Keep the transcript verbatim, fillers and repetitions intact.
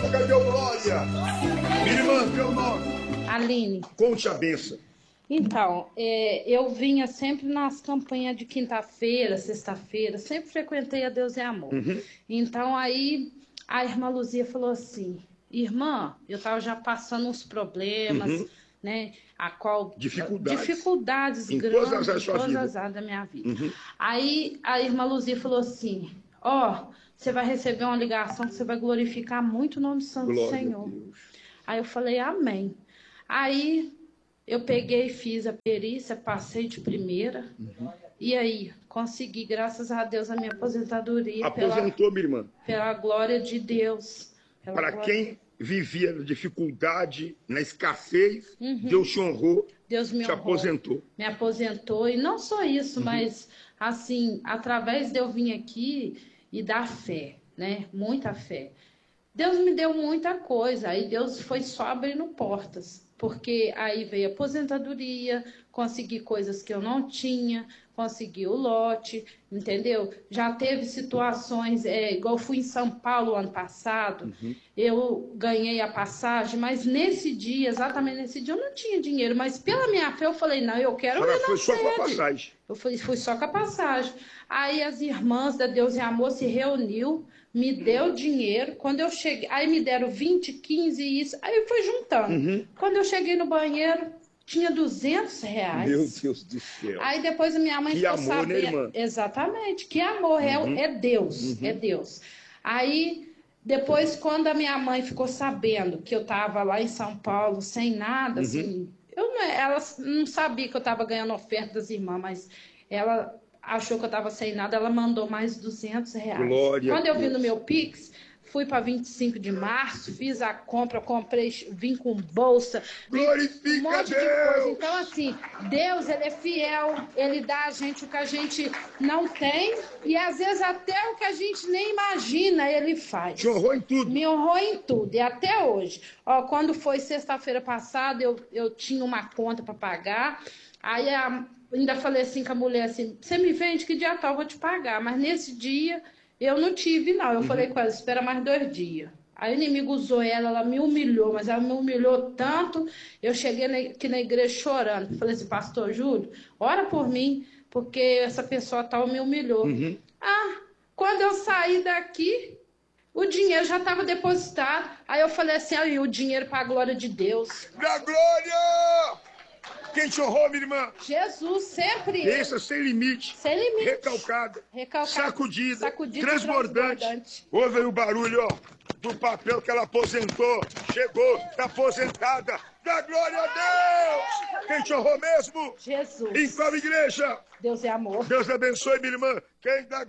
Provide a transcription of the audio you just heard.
bênção, cadê o glória? Minha irmã, teu nome? Aline. Conte a bênção. Então, é, eu vinha sempre nas campanhas de quinta-feira, sexta-feira, sempre frequentei a Deus é Amor. Uhum. Então, aí a irmã Luzia falou assim, irmã, eu estava já passando uns problemas, Uhum. né, a qual... Dificuldades. Dificuldades Em grandes todas as áreas da em sua todas vida. as áreas da minha vida. Uhum. Aí a irmã Luzia falou assim, ó, oh, você vai receber uma ligação que você vai glorificar muito o nome santo do Senhor. Aí eu falei, amém. Aí eu peguei, fiz a perícia, passei de primeira. Uhum. E aí, consegui, graças a Deus, a minha aposentadoria. Aposentou, pela, minha irmã. Pela glória de Deus. Para glória... quem vivia na dificuldade, na escassez, uhum. Deus te honrou, Deus me te honrou, aposentou. Me aposentou. E não só isso, uhum. mas, assim, através de eu vir aqui e dar fé, né? Muita fé. Deus me deu muita coisa, aí Deus foi só abrindo portas, porque aí veio a aposentadoria, consegui coisas que eu não tinha, consegui o lote, entendeu? Já teve situações, é, igual eu fui em São Paulo ano passado, uhum. eu ganhei a passagem, mas nesse dia, exatamente nesse dia, eu não tinha dinheiro, mas pela minha fé eu falei, não, eu quero ir na foi só sede. com a passagem. Eu fui, fui só com a passagem. Aí as irmãs da Deus e Amor se reuniu, me deu dinheiro. Quando eu cheguei, aí me deram vinte, quinze e isso. Aí eu fui juntando. Uhum. Quando eu cheguei no banheiro, tinha duzentos reais. Meu Deus do céu. Aí depois a minha mãe que ficou amor, sabendo. Né, irmã? Exatamente, que amor. Uhum. É, é Deus, uhum. é Deus. Aí depois, quando a minha mãe ficou sabendo que eu estava lá em São Paulo sem nada, uhum. assim, eu não, ela não sabia que eu estava ganhando oferta das irmãs, mas ela achou que eu estava sem nada, ela mandou mais duzentos reais. Glória Quando eu vi no meu Pix, fui para vinte e cinco de março, fiz a compra, comprei, vim com bolsa, glorifica um monte Deus. de coisa. Então, assim, Deus, ele é fiel, ele dá a gente o que a gente não tem e às vezes até o que a gente nem imagina, ele faz. Te honrou em tudo. Me honrou em tudo, e até hoje. Ó, quando foi sexta-feira passada, eu, eu tinha uma conta para pagar, aí a ainda falei assim com a mulher assim, você me vende que dia tal eu vou te pagar, mas nesse dia eu não tive não, eu uhum. falei com ela, espera mais dois dias. Aí o inimigo usou ela, ela me humilhou, mas ela me humilhou tanto, eu cheguei na, aqui na igreja chorando, falei assim, pastor Júlio, ora por mim, porque essa pessoa tal me humilhou. Uhum. Ah, quando eu saí daqui, o dinheiro já estava depositado, aí eu falei assim, aí o dinheiro para a glória de Deus. Da glória! Quem te honrou, minha irmã? Jesus, sempre. Pensa sem limite. Sem limite. Recalcada. Recalcada. Sacudida. Sacudida. Transbordante. transbordante. Ouve aí o barulho, ó. Do papel que ela aposentou. Chegou, tá aposentada. Dá glória a Deus! Quem te honrou mesmo? Jesus. Em qual igreja? Deus é amor. Deus abençoe, minha irmã. Quem dá